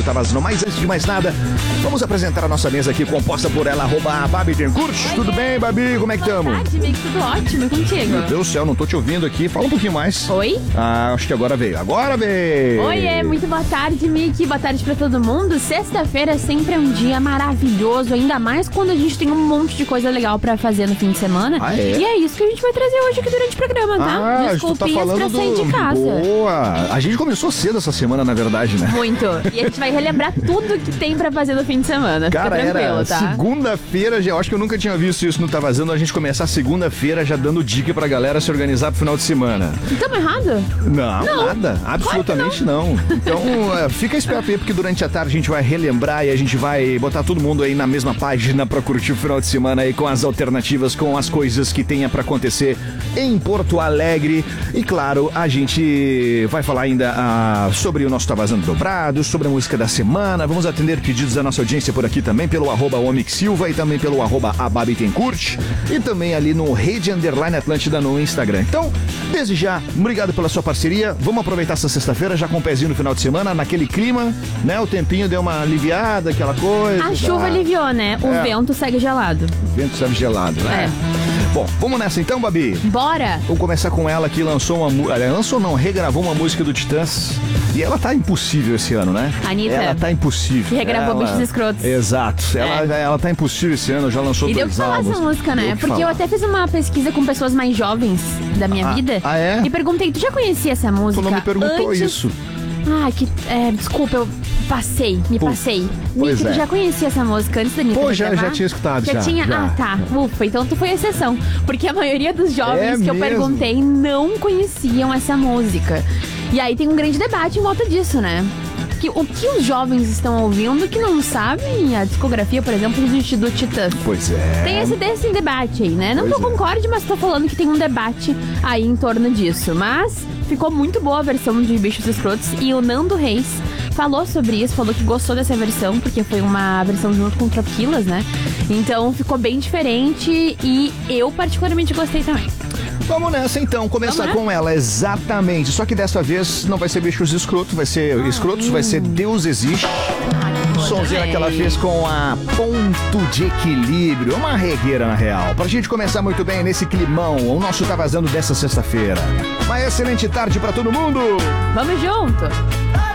do Tá Vazando. Mas antes de mais nada, vamos apresentar a nossa mesa aqui, composta por ela, @ Babi Tencourt. Tudo bem, Babi? Como é que estamos? Boa tarde, Mick. Tudo ótimo. E contigo? Meu Deus do céu, não tô te ouvindo aqui. Fala um pouquinho mais. Oi? Acho que agora veio. Agora veio! Oiê, muito boa tarde, Mick. Boa tarde pra todo mundo. Sexta-feira sempre é um dia maravilhoso, ainda mais quando a gente tem um monte de coisa legal pra fazer no fim de semana. Ah, é? E é isso que a gente vai trazer hoje aqui durante o programa, tá? Desculpinhas pra sair de casa. Boa! A gente começou cedo essa semana, na verdade, né? Muito. E a gente vai relembrar tudo que tem pra fazer no fim de semana. Cara, fica tranquilo, era tá? segunda-feira, eu acho que eu nunca tinha visto isso no Tá Vazando, a gente começar segunda-feira já dando dica pra galera se organizar pro final de semana. Tamo errado? Não, nada. Absolutamente não. Então, fica esperto aí, porque durante a tarde a gente vai relembrar e a gente vai botar todo mundo aí na mesma página pra curtir o final de semana aí com as alternativas, com as coisas que tenha pra acontecer em Porto Alegre. E claro, a gente vai falar ainda sobre o nosso Tá Vazando dobrado, sobre a música da semana. Vamos atender pedidos da nossa audiência por aqui também, pelo @Omix_Silva e também pelo @Babi Tencourt e também ali no Rede_Atlântida no Instagram. Então, desde já, obrigado pela sua parceria. Vamos aproveitar essa sexta-feira já com o pezinho no final de semana, naquele clima, né? O tempinho deu uma aliviada, aquela coisa. A chuva aliviou, né? O vento segue gelado. O vento segue gelado, né? Bom, vamos nessa então, Babi? Bora! Vamos começar com ela que lançou regravou uma música do Titãs. E ela tá impossível esse ano, né? Anitta. Ela tá impossível. Que regravou Bichos Escrotos. Exato. Ela tá impossível esse ano, já lançou E deu que falar essa música, né? Porque eu até fiz uma pesquisa com pessoas mais jovens da minha vida. Ah, é? E perguntei, tu já conhecia essa música? Tu não me perguntou antes? isso. Desculpa, eu passei. Pois Mick, tu já conhecia essa música antes da Anitta? Pô, já tinha escutado. Já tinha? Já. Ah, tá. Ufa, então tu foi a exceção. Porque a maioria dos jovens que eu perguntei não conheciam essa música. E aí tem um grande debate em volta disso, né? O que os jovens estão ouvindo que não sabem a discografia, por exemplo, do Titãs. Pois é. Tem esse debate aí, né? Não que eu concorde, mas tô falando que tem um debate aí em torno disso. Mas ficou muito boa a versão de Bichos Escrotos e o Nando Reis falou sobre isso, falou que gostou dessa versão, porque foi uma versão junto com Tropiquilas, né? Então ficou bem diferente e eu particularmente gostei também. Vamos nessa então, começar com ela, exatamente. Só que dessa vez não vai ser Bichos Escrotos, vai ser Escrotos, vai ser Deus Existe. Sonzeira que ela fez com a Ponto de Equilíbrio, uma regueira na real. Pra gente começar muito bem nesse climão, o nosso Tá Vazando dessa sexta-feira. Uma excelente tarde pra todo mundo! Vamos junto!